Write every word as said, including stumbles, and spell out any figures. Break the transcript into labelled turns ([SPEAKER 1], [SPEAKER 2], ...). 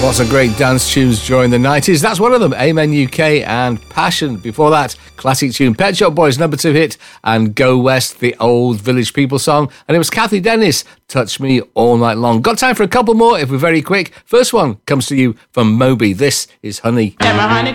[SPEAKER 1] Lots of great dance tunes during the nineties. That's one of them, Amen U K and Passion. Before that, classic tune, Pet Shop Boys number two hit, and Go West, the old Village People song. And it was Kathy Dennis, Touch Me All Night Long. Got time for a couple more if we're very quick. First one comes to you from Moby. This is Honey.
[SPEAKER 2] Get my honey,